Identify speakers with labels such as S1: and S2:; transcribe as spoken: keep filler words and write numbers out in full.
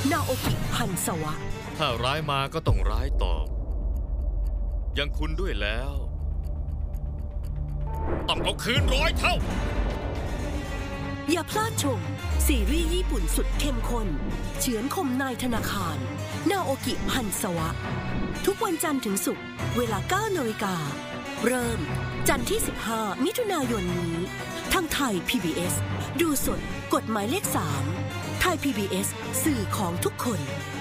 S1: นาโอกิฮันซาวะ
S2: ถ้าร้ายมาก็ต้องร้ายตอบยังคุณด้วยแล้วต้องเอาคืนร้อยเท่า
S1: อย่าพลาดชมซีรีส์ญี่ปุ่นสุดเข้มข้นเฉือนคมนายธนาคารนาโอกิฮันซาวะทุกวันจันทร์ถึงศุกร์เวลา เก้านาฬิกา เริ่มจันทร์ที่ สิบห้า มิถุนายนนี้ทางไทย พี บี เอส ดูสดกดหมายเลข สาม ไทย พี บี เอส สื่อของทุกคน